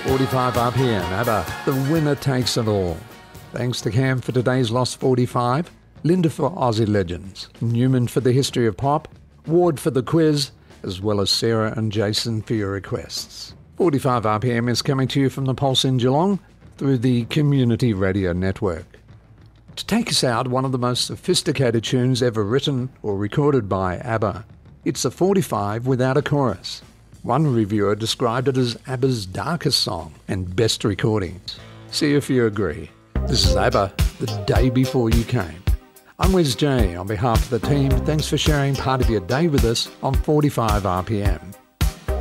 45 RPM, ABBA, the winner takes it all. Thanks to Cam for today's Lost 45, Linda for Aussie Legends, Newman for the history of pop, Ward for the quiz, as well as Sarah and Jason for your requests. 45 RPM is coming to you from the Pulse in Geelong through the Community Radio Network. To take us out, one of the most sophisticated tunes ever written or recorded by ABBA. It's a 45 without a chorus. One reviewer described it as ABBA's darkest song and best recordings. See if you agree. This is ABBA, The Day Before You Came. I'm Wes J. On behalf of the team, thanks for sharing part of your day with us on 45 RPM.